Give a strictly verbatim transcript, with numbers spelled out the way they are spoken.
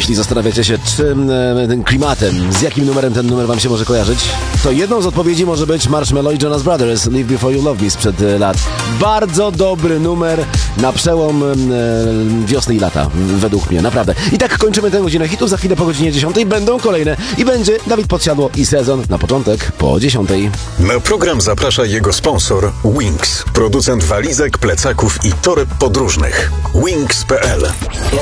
Jeśli zastanawiacie się, czym e, tym klimatem, z jakim numerem ten numer wam się może kojarzyć, to jedną z odpowiedzi może być Marshmello i Jonas Brothers, Live Before You Love Me sprzed e, lat. Bardzo dobry numer na przełom e, wiosny i lata, według mnie, naprawdę. I tak kończymy tę godzinę hitów. Za chwilę po godzinie dziesiątej będą kolejne i będzie Dawid Podsiadło i Sezon na początek po dziesiątej. Na program zaprasza jego sponsor Wings, producent walizek, plecaków i toreb podróżnych. Wings kropka p l